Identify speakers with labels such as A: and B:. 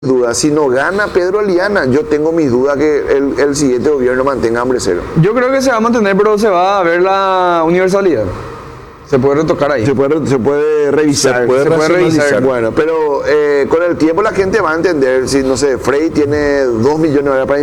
A: dudas. Si no gana Pedro Liana, yo tengo mis dudas que el siguiente gobierno mantenga hambre cero.
B: Yo creo que se va a mantener, pero se va a ver la universalidad. Se puede retocar ahí.
A: Se puede revisar.
C: Se puede
B: revisar.
A: Bueno, pero con el tiempo la gente va a entender. Si, no sé, Frey tiene 2 millones de dólares para